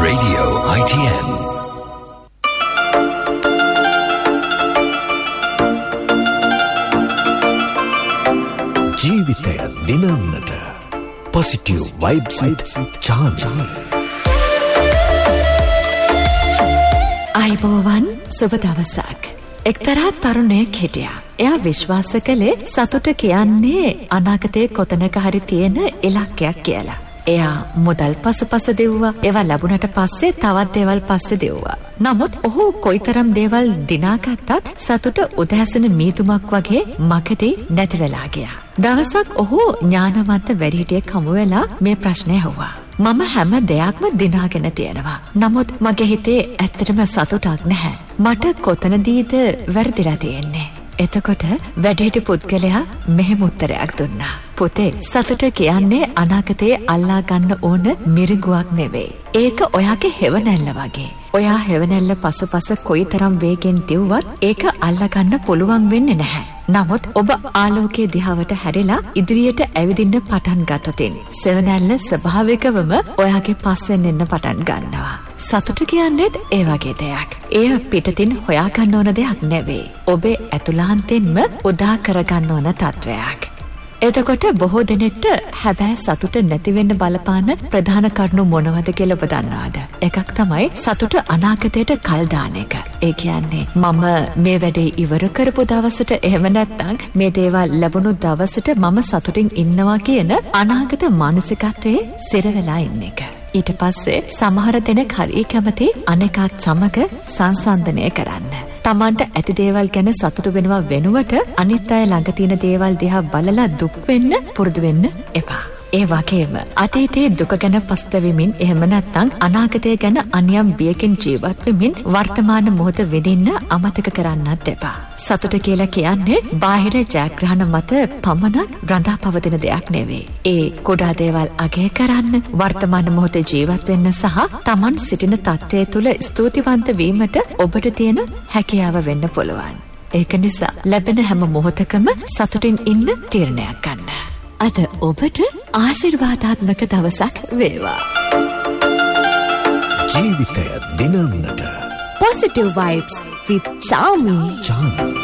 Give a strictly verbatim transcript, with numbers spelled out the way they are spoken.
Radio I T N. ජීවිතය දිනන්නට positive vibes with charm. අයිබෝවන් සුබ දවසක්. එක්තරා තරුණයෙක් හිටියා. එයා විශ්වාස කළේ සතුට කියන්නේ අනාගතයේ කොතනක හරි තියෙන ඉලක්කයක් කියලා. එයා මුදල් පසුපස දෙව්වා. ඒවා ලැබුණට පස්සේ තවත් දේවල් පස්සේ දෙව්වා. නමුත් ඔහු කොයිතරම් දේවල් දිනාගත්තත් සතුට උදෑසන මීදුමක් වගේ මගදී නැති වෙලා ගියා. දවසක් ඔහු ඥානවන්ත වැඩිහිටියෙක් හමු වෙලා මේ ප්‍රශ්නය අහුවා. මම හැම දෙයක්ම දිනාගෙන තියෙනවා. නමුත් මගේ හිතේ ඇත්තටම සතුටක් නැහැ. මට කොතනදීද වැරදිලා තියෙන්නේ? එතකොට වැඩිහිටි පුද්ගලයා මෙහෙම උත්තරයක් දුන්නා. පුතේ, සතුට කියන්නේ අනාගතයේ අල්ලා ගන්න ඕන මිරිඟුවක් නෙවෙයි. ඒක ඔයාගේ හෙවණැල්ල වගේ. ඔයා හෙවණැල්ල පසුපස කොයිතරම් වේගෙන් දිව්වත් ඒක අල්ලා ගන්න පුළුවන් වෙන්නේ නැහැ. නමුත් ඔබ ආලෝකයේ දිහාවට හැරිලා ඉදිරියට ඇවිදින්න පටන් ගත්තොතින් සෙවණැල්ල ස්වභාවිකවම ඔයාගේ පස්සෙන් එන්න පටන් ගන්නවා. සතුට කියන්නේත් ඒ වගේ දෙයක්. එය පිටතින් හොයාගන්න ඕන දෙයක් නෙවෙයි. ඔබේ ඇතුළාන්තයෙන්ම උදා කරගන්න ඕන තත්වයක්. එතකොට බොහෝ දෙනෙක්ට හැබැයි සතුට නැති වෙන්න බලපාන ප්‍රධාන කරුණු මොනවද කියලා ඔබ දන්නවද? එකක් තමයි සතුට අනාගතයට කල් දාන එක. ඒ කියන්නේ මම මේ වැඩේ ඉවර කරපු දවසට එහෙම නැත්නම් මේ දේවල් ලැබුණු දවසට මම සතුටින් ඉන්නවා කියන අනාගත මානසිකත්වයේ සිර වෙලා ඉන්න එක. ඊට පස්සේ සමහර දෙනෙක් හරි කැමති අනෙකාත් සමග සංසන්දනය කරන්න. තමන්ට ඇති දේවල් ගැන සතුටු වෙනවා වෙනුවට අනිත් අය ළඟ තියෙන දේවල් දිහා බලලා දුක් වෙන්න පුරුදු වෙන්න එපා. ඒ වගේම අතීතයේ දුක ගැන පස්තවෙමින් එහෙම නැත්නම් අනාගතය ගැන අනියම් බියකින් ජීවත් වෙමින් වර්තමාන මොහොත විඳින්න අමතක කරන්නත් එපා. සතුට කියලා කියන්නේ බාහිර ජයග්‍රහණ මත පමණක් රඳා පවතින දෙයක් නෙවෙයි. ඒ කුඩා දේවල් අගය කරන්න, වර්තමාන මොහොතේ ජීවත් වෙන්න සහ Taman සිටින තත්ත්වය තුළ ස්තුතිවන්ත වීමට ඔබට තියෙන හැකියාව වෙන්න පුළුවන්. ඒක නිසා ලැබෙන හැම මොහොතකම සතුටින් ඉන්න තීරණයක් ගන්න. අද ඔබට ආශිර්වාදාත්මක දවසක් වේවා. ජීවිතය දිනන්නට positive vibes with Charmy. Charmy.